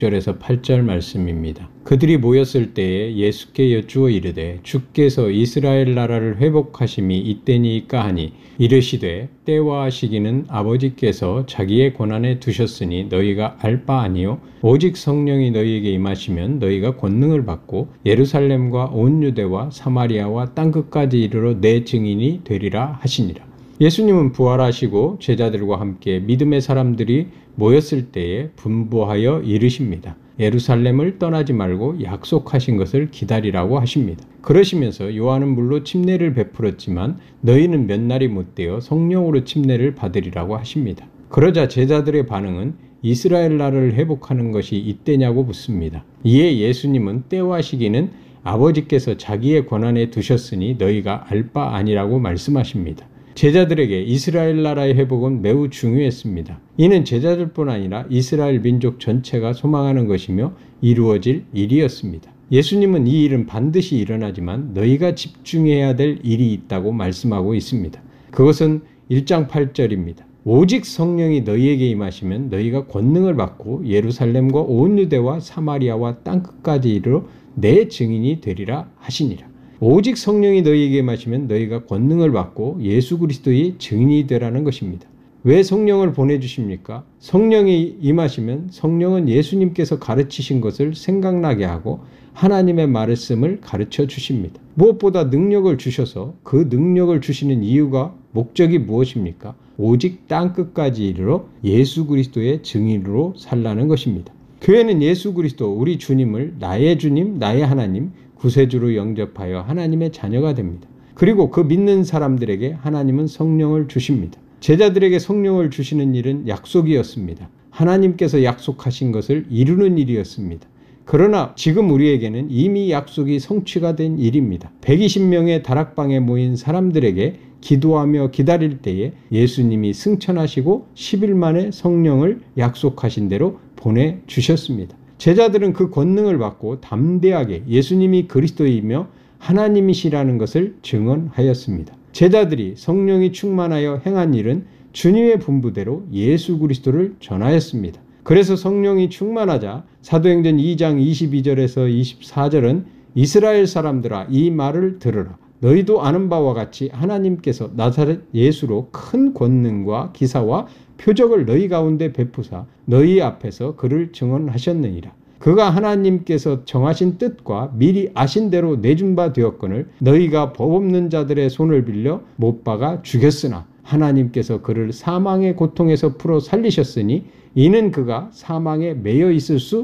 6절에서 8절 말씀입니다. 그들이 모였을 때에 예수께 여쭈어 이르되 주께서 이스라엘 나라를 회복하심이 이때니까 하니 이르시되 때와 시기는 아버지께서 자기의 권한에 두셨으니 너희가 알 바 아니요 오직 성령이 너희에게 임하시면 너희가 권능을 받고 예루살렘과 온 유대와 사마리아와 땅끝까지 이르러 내 증인이 되리라 하시니라. 예수님은 부활하시고 제자들과 함께 믿음의 사람들이 모였을 때에 분부하여 이르십니다. 예루살렘을 떠나지 말고 약속하신 것을 기다리라고 하십니다. 그러시면서 요한은 물로 침례를 베풀었지만 너희는 몇 날이 못되어 성령으로 침례를 받으리라고 하십니다. 그러자 제자들의 반응은 이스라엘 나라를 회복하는 것이 이때냐고 묻습니다. 이에 예수님은 때와 시기는 아버지께서 자기의 권한에 두셨으니 너희가 알 바 아니라고 말씀하십니다. 제자들에게 이스라엘 나라의 회복은 매우 중요했습니다. 이는 제자들뿐 아니라 이스라엘 민족 전체가 소망하는 것이며 이루어질 일이었습니다. 예수님은 이 일은 반드시 일어나지만 너희가 집중해야 될 일이 있다고 말씀하고 있습니다. 그것은 1장 8절입니다. 오직 성령이 너희에게 임하시면 너희가 권능을 받고 예루살렘과 온 유대와 사마리아와 땅끝까지 이르러 내 증인이 되리라 하시니라. 오직 성령이 너희에게 임하시면 너희가 권능을 받고 예수 그리스도의 증인이 되라는 것입니다. 왜 성령을 보내주십니까? 성령이 임하시면 성령은 예수님께서 가르치신 것을 생각나게 하고 하나님의 말씀을 가르쳐 주십니다. 무엇보다 능력을 주셔서 그 능력을 주시는 이유가 목적이 무엇입니까? 오직 땅끝까지 이르러 예수 그리스도의 증인으로 살라는 것입니다. 교회는 예수 그리스도 우리 주님을 나의 주님, 나의 하나님, 구세주로 영접하여 하나님의 자녀가 됩니다. 그리고 그 믿는 사람들에게 하나님은 성령을 주십니다. 제자들에게 성령을 주시는 일은 약속이었습니다. 하나님께서 약속하신 것을 이루는 일이었습니다. 그러나 지금 우리에게는 이미 약속이 성취가 된 일입니다. 120명의 다락방에 모인 사람들에게 기도하며 기다릴 때에 예수님이 승천하시고 10일 만에 성령을 약속하신 대로 보내주셨습니다. 제자들은 그 권능을 받고 담대하게 예수님이 그리스도이며 하나님이시라는 것을 증언하였습니다. 제자들이 성령이 충만하여 행한 일은 주님의 분부대로 예수 그리스도를 전하였습니다. 그래서 성령이 충만하자 사도행전 2장 22절에서 24절은 이스라엘 사람들아 이 말을 들으라. 너희도 아는 바와 같이 하나님께서 나사렛 예수로 큰 권능과 기사와 표적을 너희 가운데 베푸사 너희 앞에서 그를 증언하셨느니라. 그가 하나님께서 정하신 뜻과 미리 아신 대로 내준 바 되었거늘 너희가 법 없는 자들의 손을 빌려 못 박아 죽였으나 하나님께서 그를 사망의 고통에서 풀어 살리셨으니 이는 그가 사망에 매여 있을 수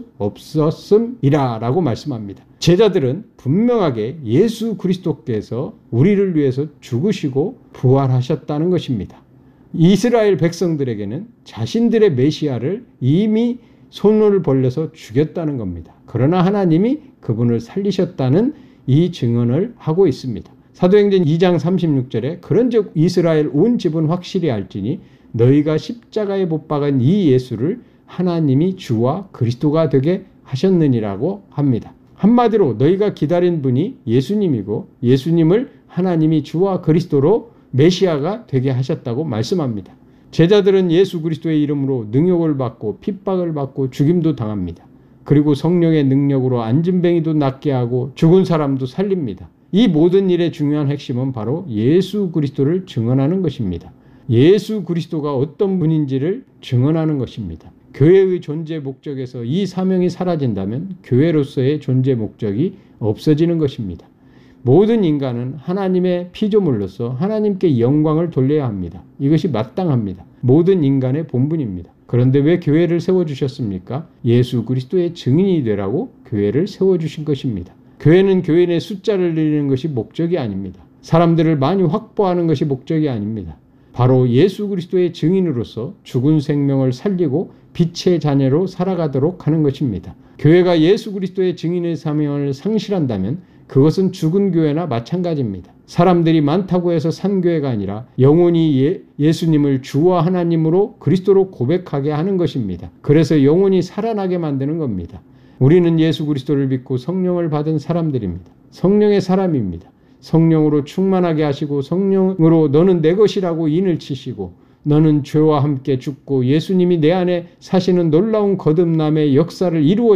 없었음이라 라고 말씀합니다. 제자들은 분명하게 예수 그리스도께서 우리를 위해서 죽으시고 부활하셨다는 것입니다. 이스라엘 백성들에게는 자신들의 메시아를 이미 손을 벌려서 죽였다는 겁니다. 그러나 하나님이 그분을 살리셨다는 이 증언을 하고 있습니다. 사도행전 2장 36절에 그런즉 이스라엘 온 집은 확실히 알지니 너희가 십자가에 못 박은 이 예수를 하나님이 주와 그리스도가 되게 하셨느니라고 합니다. 한마디로 너희가 기다린 분이 예수님이고 예수님을 하나님이 주와 그리스도로 메시아가 되게 하셨다고 말씀합니다. 제자들은 예수 그리스도의 이름으로 능욕을 받고 핍박을 받고 죽임도 당합니다. 그리고 성령의 능력으로 앉은뱅이도 낫게 하고 죽은 사람도 살립니다. 이 모든 일의 중요한 핵심은 바로 예수 그리스도를 증언하는 것입니다. 예수 그리스도가 어떤 분인지를 증언하는 것입니다. 교회의 존재 목적에서 이 사명이 사라진다면 교회로서의 존재 목적이 없어지는 것입니다. 모든 인간은 하나님의 피조물로서 하나님께 영광을 돌려야 합니다. 이것이 마땅합니다. 모든 인간의 본분입니다. 그런데 왜 교회를 세워주셨습니까? 예수 그리스도의 증인이 되라고 교회를 세워주신 것입니다. 교회는 교인의 숫자를 늘리는 것이 목적이 아닙니다. 사람들을 많이 확보하는 것이 목적이 아닙니다. 바로 예수 그리스도의 증인으로서 죽은 생명을 살리고 빛의 자녀로 살아가도록 하는 것입니다. 교회가 예수 그리스도의 증인의 사명을 상실한다면 그것은 죽은 교회나 마찬가지입니다. 사람들이 많다고 해서 산 교회가 아니라 영원히 예수님을 주와 하나님으로 그리스도로 고백하게 하는 것입니다. 그래서 영원히 살아나게 만드는 겁니다. 우리는 예수 그리스도를 믿고 성령을 받은 사람들입니다. 성령의 사람입니다. 성령으로 충만하게 하시고 성령으로 너는 내 것이라고 인을 치시고 너는 죄와 함께 죽고 예수님이 내 안에 사시는 놀라운 거듭남의 역사를 이루어